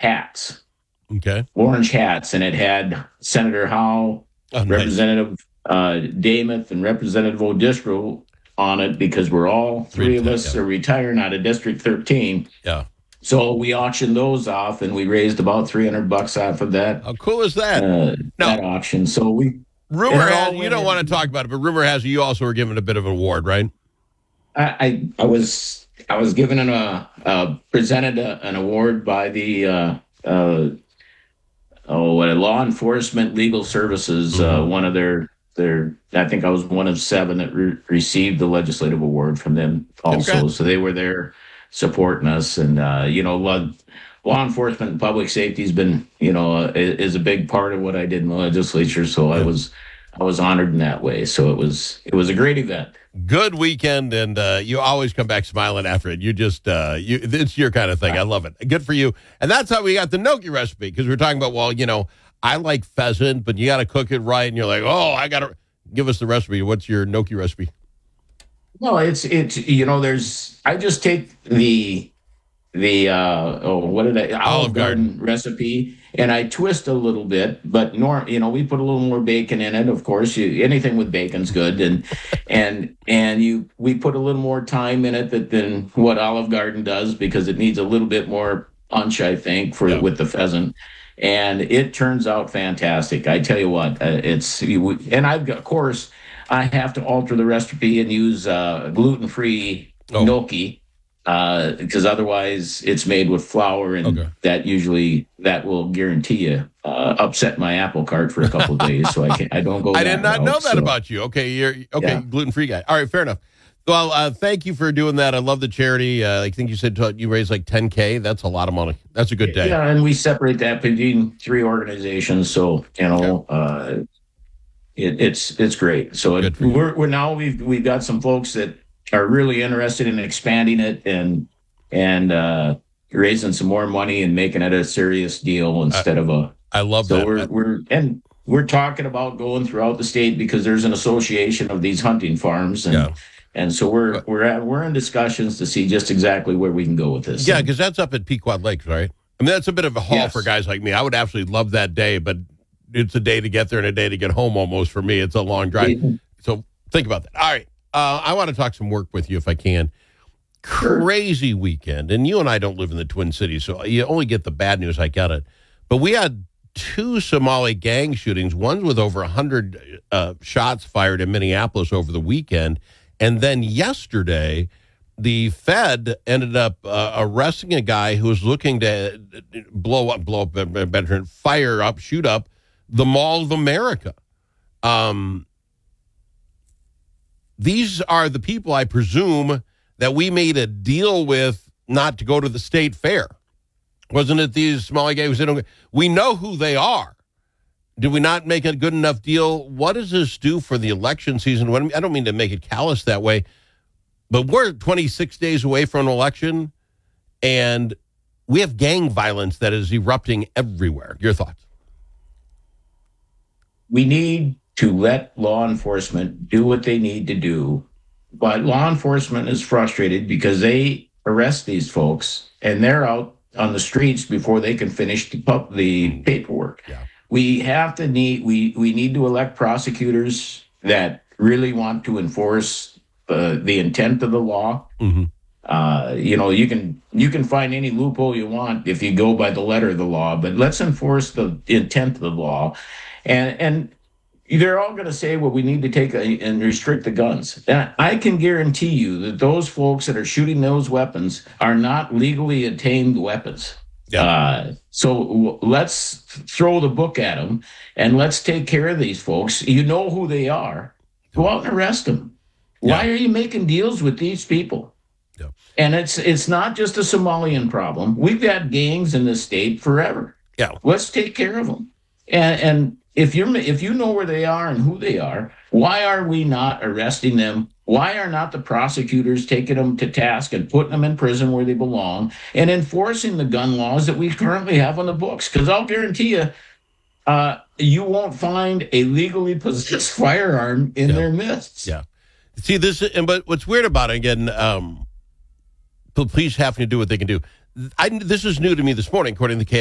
hats, Okay. orange hats, and it had Senator Howe, Oh, nice. Representative Damath, and Representative O'Driscoll on it because we're all three of us are retiring out of District 13. Yeah. So we auctioned those off, and we raised about $300 off of that. How cool is that? That auction. So rumor has, you don't want to talk about it, but rumor has you also were given a bit of an award, right? I was given presented an award by the law enforcement legal services. One of their I think I was one of 7 that received the legislative award from them also. Congrats. So they were there supporting us, and law enforcement and public safety has been is a big part of what I did in the legislature. So I was honored in that way. So it was a great event. Good weekend, and you always come back smiling after it. You just it's your kind of thing. I love it. Good for you. And that's how we got the gnocchi recipe, because we're talking about, I like pheasant, but you got to cook it right, and you're like, I got to give us the recipe. What's your gnocchi recipe? Well, it's I just take the Olive Garden recipe, and I twist a little bit, but we put a little more bacon in it. Of course, anything with bacon's good, and we put a little more thyme in it than what Olive Garden does, because it needs a little bit more punch, I think, with the pheasant, and it turns out fantastic. I tell you what, and of course I have to alter the recipe and use gluten-free gnocchi. Because otherwise it's made with flour, and that will guarantee you upset my apple cart for a couple of days. So I don't go. I did not know that about you. Okay, you're gluten-free guy. All right, fair enough. Well, thank you for doing that. I love the charity. I think you said you raised like $10K. That's a lot of money. That's a good day. Yeah, and we separate that between 3 organizations. So it's great. So we're now we've got some folks that are really interested in expanding it and raising some more money and making it a serious deal instead of a. I love that. We're talking about going throughout the state, because there's an association of these hunting farms, and so we're in discussions to see just exactly where we can go with this. Yeah, because that's up at Pequot Lakes, right? I mean, that's a bit of a haul for guys like me. I would absolutely love that day, but it's a day to get there and a day to get home almost for me. It's a long drive. So think about that. All right. I want to talk some work with you if I can. Crazy weekend. And you and I don't live in the Twin Cities, so you only get the bad news. I get it. But we had 2 Somali gang shootings, one with over 100 shots fired in Minneapolis over the weekend. And then yesterday, the Fed ended up arresting a guy who was looking to shoot up the Mall of America. These are the people, I presume, that we made a deal with not to go to the state fair. Wasn't it these Somali guys? We know who they are. Did we not make a good enough deal? What does this do for the election season? I don't mean to make it callous that way, but we're 26 days away from an election, and we have gang violence that is erupting everywhere. Your thoughts? We need to let law enforcement do what they need to do. But law enforcement is frustrated because they arrest these folks and they're out on the streets before they can finish the paperwork. Yeah. We need to elect prosecutors that really want to enforce the intent of the law. Mm-hmm. You can find any loophole you want if you go by the letter of the law, but let's enforce the intent of the law. And they're all going to say, well, we need to take and restrict the guns. And I can guarantee you that those folks that are shooting those weapons are not legally obtained weapons. Yeah. So let's throw the book at them and let's take care of these folks. You know who they are. Go out and arrest them. Yeah. Why are you making deals with these people? Yeah. And it's not just a Somalian problem. We've got gangs in this state forever. Yeah. Let's take care of them. And if you know where they are and who they are, why are we not arresting them? Why are not the prosecutors taking them to task and putting them in prison where they belong and enforcing the gun laws that we currently have on the books? Because I'll guarantee you, you won't find a legally possessed firearm in their midst. Yeah. See, but what's weird about it, again, police having to do what they can do. This is new to me this morning, according to the